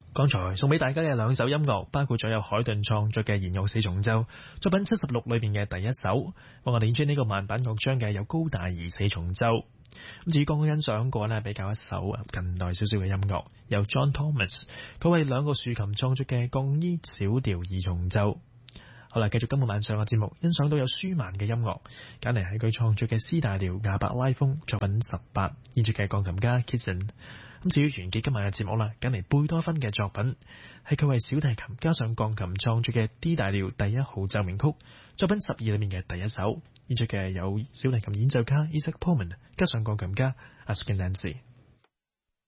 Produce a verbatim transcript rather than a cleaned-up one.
剛才送俾大家嘅兩首音樂，包括咗有海頓創作嘅《弦樂四重奏》作品七十六裏邊嘅第一首，幫我哋演出呢個慢板樂章嘅有高大而四重奏。咁至於剛剛欣賞過呢，比較一首近代少少嘅音樂，由 John Thomas 佢為兩個豎琴創作嘅降 E 小調二重奏。好啦，繼續今個晚上嘅節目，欣賞到有舒曼嘅音樂，揀嚟係佢創作嘅 C 大調亞伯拉風作品十八，演出嘅鋼琴家 Kitson。咁至於完結今晚嘅節目啦，揀嚟貝多芬嘅作品，係佢為小提琴加上鋼琴創作嘅 D 大調第一號奏鳴曲作品十二裏面嘅第一首，演出嘅有小提琴演奏家 Isaac Pullman 加上鋼琴家 Askin Lampsey。